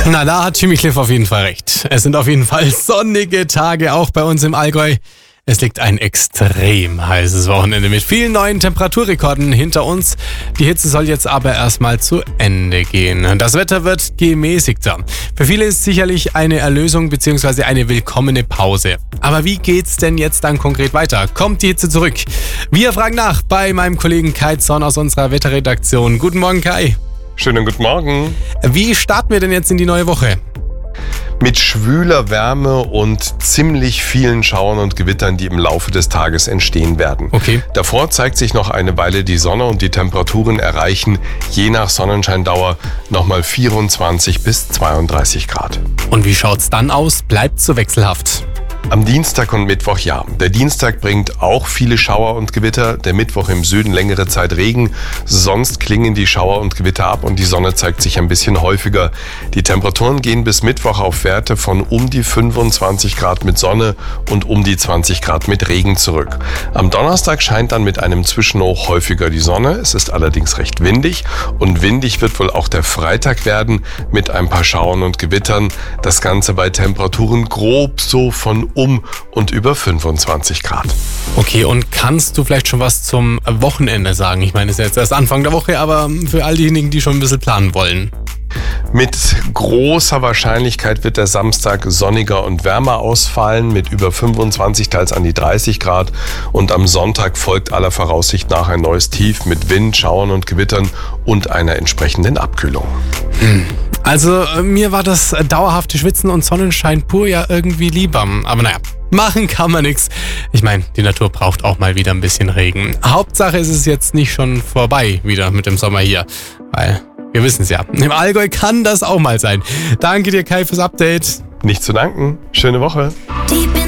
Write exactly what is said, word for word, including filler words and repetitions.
Na, da hat Jimmy Cliff auf jeden Fall recht. Es sind auf jeden Fall sonnige Tage, auch bei uns im Allgäu. Es liegt ein extrem heißes Wochenende mit vielen neuen Temperaturrekorden hinter uns. Die Hitze soll jetzt aber erstmal zu Ende gehen. Das Wetter wird gemäßigter. Für viele ist sicherlich eine Erlösung bzw. eine willkommene Pause. Aber wie geht's denn jetzt dann konkret weiter? Kommt die Hitze zurück? Wir fragen nach bei meinem Kollegen Kai Zorn aus unserer Wetterredaktion. Guten Morgen, Kai. Schönen guten Morgen. Wie starten wir denn jetzt in die neue Woche? Mit schwüler Wärme und ziemlich vielen Schauern und Gewittern, die im Laufe des Tages entstehen werden. Okay. Davor zeigt sich noch eine Weile die Sonne und die Temperaturen erreichen je nach Sonnenscheindauer nochmal vierundzwanzig bis zweiunddreißig Grad. Und wie schaut's dann aus? Bleibt so wechselhaft? Am Dienstag und Mittwoch ja. Der Dienstag bringt auch viele Schauer und Gewitter, der Mittwoch im Süden längere Zeit Regen. Sonst klingen die Schauer und Gewitter ab und die Sonne zeigt sich ein bisschen häufiger. Die Temperaturen gehen bis Mittwoch auf Werte von um die fünfundzwanzig Grad mit Sonne und um die zwanzig Grad mit Regen zurück. Am Donnerstag scheint dann mit einem Zwischenhoch häufiger die Sonne. Es ist allerdings recht windig und windig wird wohl auch der Freitag werden mit ein paar Schauern und Gewittern. Das Ganze bei Temperaturen grob so von um und über fünfundzwanzig Grad. Okay, und kannst du vielleicht schon was zum Wochenende sagen? Ich meine, es ist jetzt erst Anfang der Woche, aber für all diejenigen, die schon ein bisschen planen wollen. Mit großer Wahrscheinlichkeit wird der Samstag sonniger und wärmer ausfallen mit über fünfundzwanzig, teils an die dreißig Grad. Und am Sonntag folgt aller Voraussicht nach ein neues Tief mit Wind, Schauern und Gewittern und einer entsprechenden Abkühlung. Hm. Also mir war das dauerhafte Schwitzen und Sonnenschein pur ja irgendwie lieber. Aber naja, machen kann man nichts. Ich meine, die Natur braucht auch mal wieder ein bisschen Regen. Hauptsache ist es jetzt nicht schon vorbei wieder mit dem Sommer hier. Weil wir wissen es ja, im Allgäu kann das auch mal sein. Danke dir, Kai, fürs Update. Nicht zu danken. Schöne Woche.